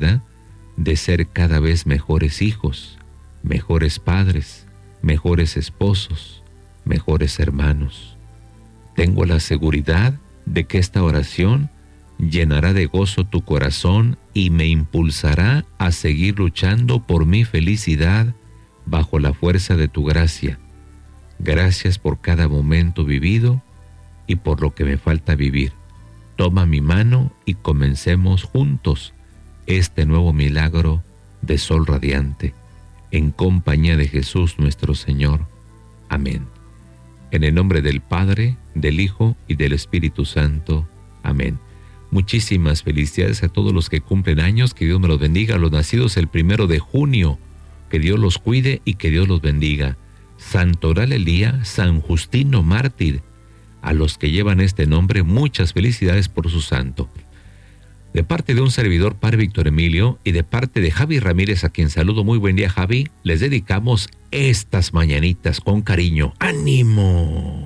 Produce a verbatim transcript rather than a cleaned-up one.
búsqueda de ser cada vez mejores hijos, mejores padres, mejores esposos, mejores hermanos. Tengo la seguridad de que esta oración llenará de gozo tu corazón y me impulsará a seguir luchando por mi felicidad bajo la fuerza de tu gracia. Gracias por cada momento vivido y por lo que me falta vivir. Toma mi mano y comencemos juntos este nuevo milagro de sol radiante, en compañía de Jesús nuestro Señor. Amén. En el nombre del Padre, del Hijo y del Espíritu Santo. Amén. Muchísimas felicidades a todos los que cumplen años. Que Dios me los bendiga. A los nacidos el primero de junio. Que Dios los cuide y que Dios los bendiga. Santo Oral Elía, San Justino Mártir. A los que llevan este nombre, muchas felicidades por su santo. De parte de un servidor, Padre Víctor Emilio, y de parte de Javi Ramírez, a quien saludo, muy buen día, Javi, les dedicamos estas mañanitas con cariño. ¡Ánimo!